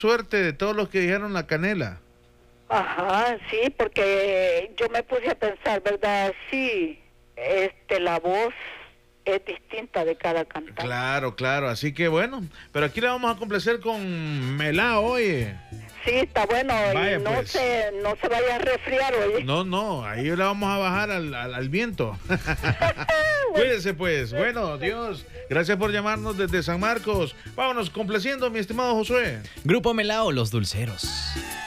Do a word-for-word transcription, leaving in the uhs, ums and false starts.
suerte de todos los que dijeron La Canela. Ajá, sí, porque yo me puse a pensar, ¿verdad? Sí, este, la voz es distinta de cada cantante. Claro, claro, así que bueno, pero aquí la vamos a complacer con Melao, oye. Sí, está bueno, Vaya, y no, pues. se, no se vaya a resfriar, oye. No, no, ahí la vamos a bajar al, al, al viento. Cuídese pues. Bueno, Dios, gracias por llamarnos desde San Marcos. Vámonos complaciendo, mi estimado Josué. Grupo Melao, Los Dulceros.